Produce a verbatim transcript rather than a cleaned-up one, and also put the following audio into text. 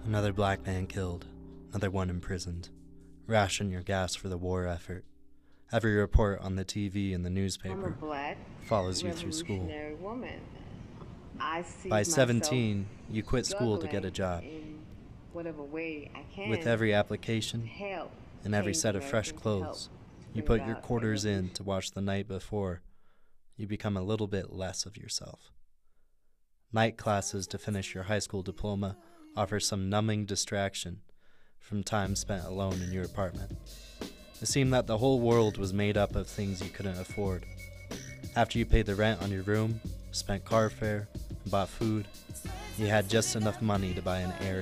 Another black man killed, another one imprisoned. Ration your gas for the war effort. Every report on the T V and the I'm a newspaper black follows you through school. revolutionary woman. I see By myself seventeen, you quit school to get a struggling job. in whatever way I can With every to application help and every change set of fresh America, to help clothes you bring put your about a quarters in revolution. to watch the night before, you become a little bit less of yourself. Night classes to finish your high school diploma offer some numbing distraction from time spent alone in your apartment. It seemed that the whole world was made up of things you couldn't afford. After you paid the rent on your room, spent car fare, and bought food, you had just enough money to buy an air